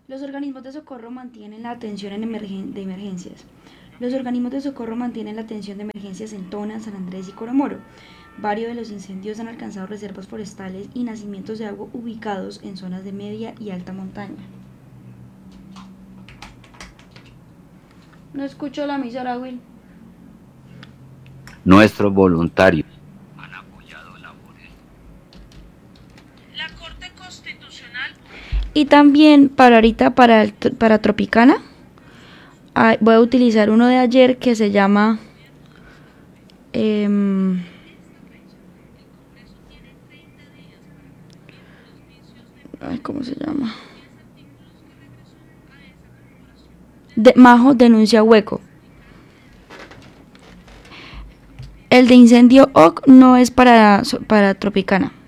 Los organismos de socorro mantienen la atención de emergencias. Los organismos de socorro mantienen la atención de emergencias en Tona, San Andrés y Coromoro. Varios de los incendios han alcanzado reservas forestales y nacimientos de agua ubicados en zonas de media y alta montaña. No escucho la emisora, Will. Nuestros voluntarios han apoyado labores. La Corte Constitucional. Y también para ahorita, para Tropicana, voy a utilizar uno de ayer que se llama ¿cómo se llama? Majo denuncia hueco. El de incendio OC no es para Tropicana.